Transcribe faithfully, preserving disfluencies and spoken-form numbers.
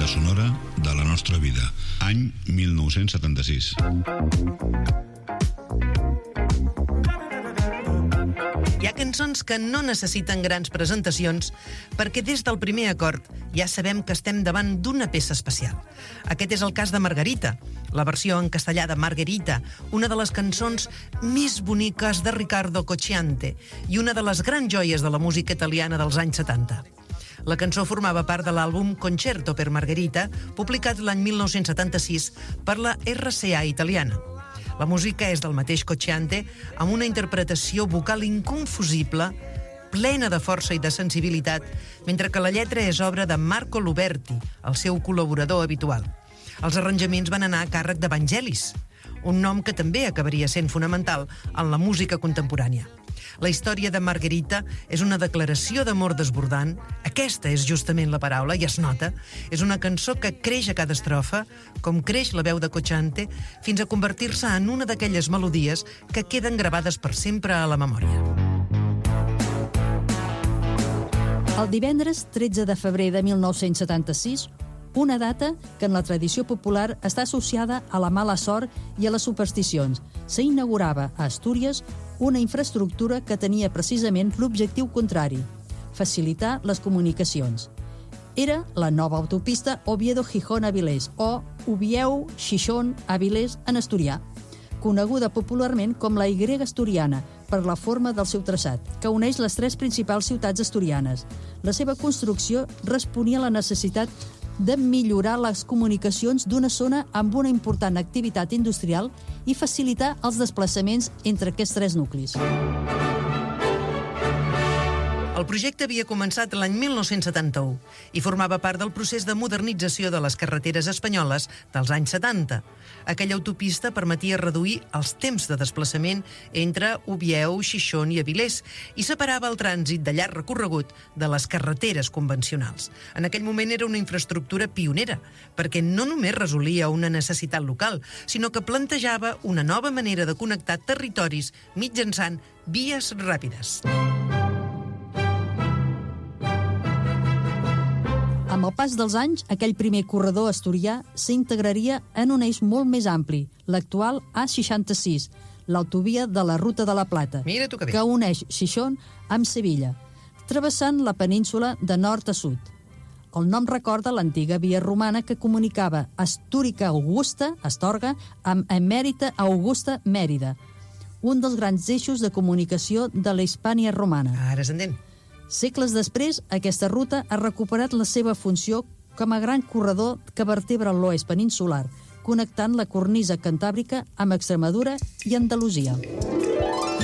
sonora de la nostra vida. Any mil nou-cents setanta-sis. Hi ha cançons que no necessiten grans presentacions perquè des del primer acord ja sabem que estem davant d'una peça especial. Aquest és el cas de Margarita, la versió en castellà de Margherita, una de les cançons més boniques de Riccardo Cocciante i una de les grans joies de la música italiana dels anys setanta. La cançó formava part de l'àlbum Concerto per Margherita, publicat l'any mil nou-cents setanta-sis per la R C A italiana. La música és del mateix Cocciante, amb una interpretació vocal inconfusible, plena de força i de sensibilitat, mentre que la lletra és obra de Marco Luberti, el seu col·laborador habitual. Els arranjaments van anar a càrrec de Vangelis, un nom que també acabaria sent fonamental en la música contemporània. La història de Margherita és una declaració d'amor desbordant. Aquesta és justament la paraula, i es nota. És una cançó que creix a cada estrofa, com creix la veu de Cocciante, fins a convertir-se en una d'aquelles melodies que queden gravades per sempre a la memòria. El divendres tretze de febrer de mil nou-cents setanta-sis, una data que en la tradició popular està associada a la mala sort i a les supersticions, s'inaugurava a Astúries una infraestructura que tenia precisament l'objectiu contrari, facilitar les comunicacions. Era la nova autopista Oviedo-Gijón-Avilés o Ubieu-Xixón-Avilés en asturià, coneguda popularment com la Y asturiana per la forma del seu traçat, que uneix les tres principals ciutats asturianes. La seva construcció responia a la necessitat de millorar les comunicacions d'una zona amb una important activitat industrial i facilitar els desplaçaments entre aquests tres nuclis. El projecte havia començat l'any mil nou-cents setanta-u i formava part del procés de modernització de les carreteres espanyoles dels anys setanta. Aquella autopista permetia reduir els temps de desplaçament entre Ubieu, Xixón i Avilés i separava el trànsit de llarg recorregut de les carreteres convencionals. En aquell moment era una infraestructura pionera, perquè no només resolia una necessitat local, sinó que plantejava una nova manera de connectar territoris mitjançant vies ràpides. Amb el pas dels anys, aquell primer corredor asturià s'integraria en un eix molt més ampli, l'actual A seixanta-sis, l'autovia de la Ruta de la Plata, Mira tu que bé. que uneix Xixón amb Sevilla, travessant la península de nord a sud. El nom recorda l'antiga via romana que comunicava Astúrica Augusta, Astorga, amb Emèrita Augusta, Mèrida, un dels grans eixos de comunicació de la Hispània romana. Ara s'entén. Segles després, aquesta ruta ha recuperat la seva funció com a gran corredor que vertebra l'oest peninsular, connectant la cornisa cantàbrica amb Extremadura i Andalusia.